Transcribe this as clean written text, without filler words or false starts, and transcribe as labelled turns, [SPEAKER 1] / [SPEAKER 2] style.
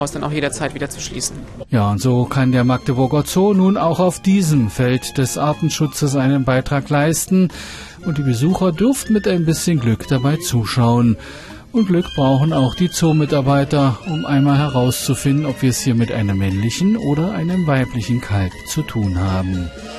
[SPEAKER 1] dann auch jederzeit wieder zu schließen.
[SPEAKER 2] Ja, und so kann der Magdeburger Zoo nun auch auf diesem Feld des Artenschutzes einen Beitrag leisten. Und die Besucher dürften mit ein bisschen Glück dabei zuschauen. Und Glück brauchen auch die Zoomitarbeiter, um einmal herauszufinden, ob wir es hier mit einem männlichen oder einem weiblichen Kalb zu tun haben.